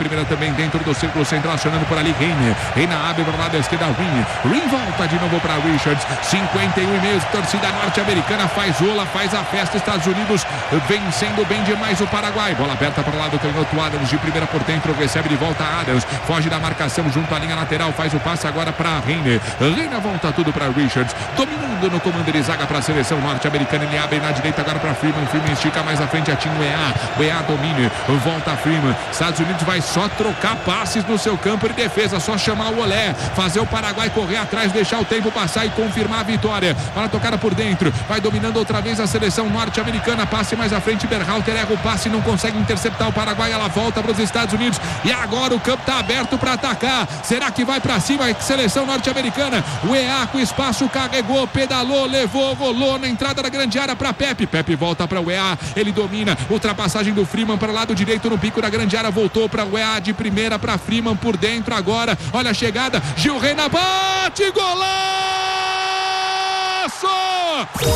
primeira também dentro do círculo central, acionando por ali Reina. Reina abre para o lado da esquerda, Rin volta de novo para Richards. 51,5, torcida norte-americana faz ola, faz a festa. Estados Unidos vencendo bem demais o Paraguai. Bola aberta para o lado, canhoto Adams de primeira por dentro, recebe de volta Adams, foge da marcação junto à linha lateral, faz o passe agora para Reina. Reina volta tudo para Richards, dominando no comando de zaga para a seleção norte-americana. Ele abre na direita agora para Freeman. Freeman estica mais à frente, atinge o EA. O EA domina, volta a Freeman. Estados Unidos vai só trocar passes no seu campo de defesa, só chamar o Olé, fazer o Paraguai correr atrás, deixar o tempo passar e confirmar a vitória. Bola tocada por dentro, vai dominando outra vez a seleção norte-americana. Passe mais à frente, Berhalter erra o passe, não consegue interceptar o Paraguai. Ela volta para os Estados Unidos e agora o campo está aberto para atacar. Será que vai para cima a seleção norte-americana? O EA com espaço, carregou, pedalou, levou, rolou na entrada da grande área para Pepe. Pepe volta para o EA, ele domina, ultrapassagem do Freeman para o lado direito no pico da grande área, voltou para o EA de primeira para Freeman por dentro agora. Olha a chegada, Gil Reina bate, golaço!